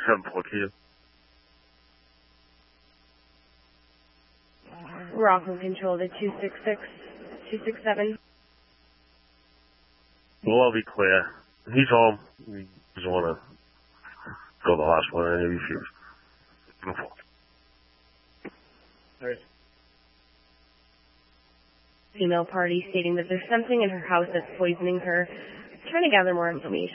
714. Rockland Control to 267. Well, I'll be clear. He's home. He doesn't want to go to the hospital and he refused. Alright. Female party stating that there's something in her house that's poisoning her. Trying to gather more information.